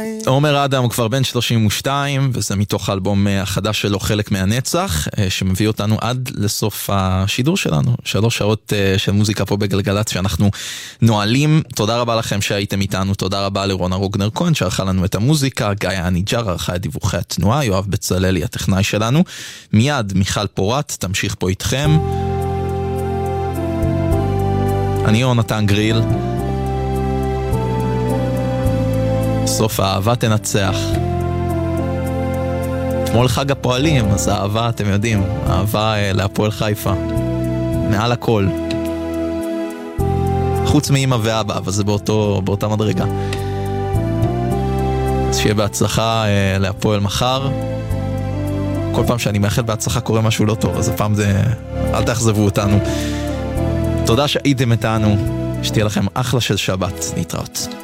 עומר אדם הוא כבר בן 32, וזה מתוך האלבום החדש שלו, חלק מהנצח, שמביא אותנו עד לסוף השידור שלנו. 3 שעות של מוזיקה פה בגלגלת שאנחנו נועלים. תודה רבה לכם שהייתם איתנו, תודה רבה לרונה רוגנר כהן שערכה לנו את המוזיקה, גיא אניג'ר ערכה את דיווחי התנועה, יואב בצללי הטכנאי שלנו. מיד מיכל פורט תמשיך פה איתכם. אני יונתן גריל. סוף האהבה תנצח. אתמול חג הפועלים, אז האהבה, אתם יודעים, האהבה להפועל חיפה. מעל הכל. חוץ מאמא ואבא, אבל זה באותה מדרגה. אז שיהיה בהצלחה להפועל מחר. כל פעם שאני מאחל בהצלחה קורה משהו לא טוב, אז הפעם זה... אל תאכזבו אותנו. תודה שהייתם איתנו. שתהיה לכם אחלה של שבת. נתראות.